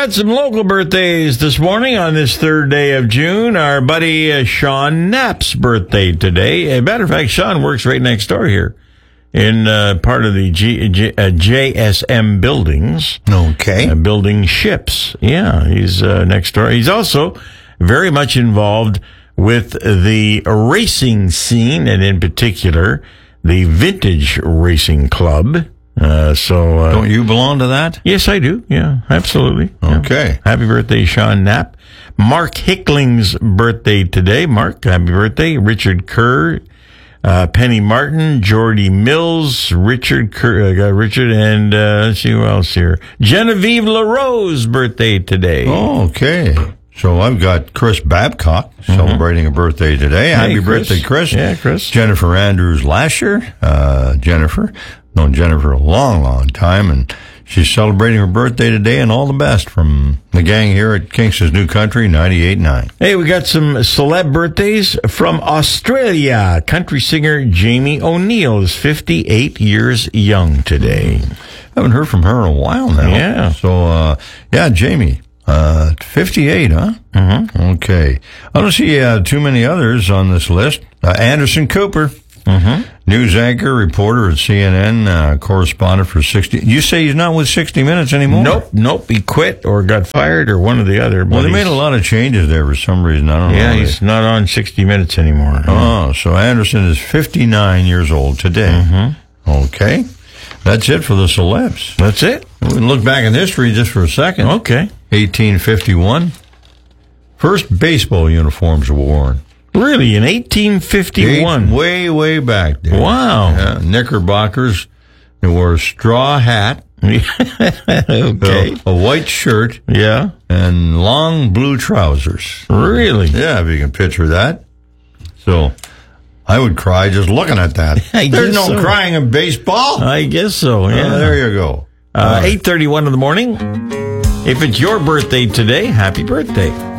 got some local birthdays this morning on this third day of June. Our buddy Sean Knapp's birthday today. As a matter of fact, Sean works right next door here in part of the JSM buildings. Okay. Building ships. Yeah, he's next door. He's also very much involved with the racing scene, and in particular, the Vintage Racing Club. Don't you belong to that? Yes, I do. Yeah, absolutely. Okay. Yeah. Happy birthday, Sean Knapp. Mark Hickling's birthday today. Mark, happy birthday. Richard Kerr, Penny Martin, Jordy Mills, Richard and let's see who else here. Genevieve LaRose's birthday today. Oh, okay. So I've got Chris Babcock celebrating a birthday today. Happy birthday, Chris. Yeah, Chris. Jennifer Andrews Lasher. Jennifer. Known Jennifer a long, long time, and she's celebrating her birthday today, and all the best from the gang here at Kingston's New Country 98.9. Hey, we got some celeb birthdays from Australia. Country singer Jamie O'Neill is 58 years young today. Haven't heard from her in a while now. Yeah. So, Jamie. 58, huh? Mm-hmm. Okay. I don't see too many others on this list. Anderson Cooper. Mm-hmm. News anchor, reporter at CNN, correspondent for 60. You say he's not with 60 Minutes anymore? Nope. He quit or got fired or one or the other. Well, they made a lot of changes there for some reason. I don't know. Yeah, he's not on 60 Minutes anymore. Oh, so Anderson is 59 years old today. Mm-hmm. Okay. That's it for the celebs. That's it. We can look back in history just for a second. Okay. 1851. First baseball uniforms were worn. Really, in 1851? Way back there. Wow. Yeah, knickerbockers. They wore a straw hat. Okay. A white shirt. Yeah. And long blue trousers. Really? Yeah, if you can picture that. So, I would cry just looking at that. There's no crying in baseball. I guess so, yeah. There you go. 8:31 in the morning. If it's your birthday today, happy birthday.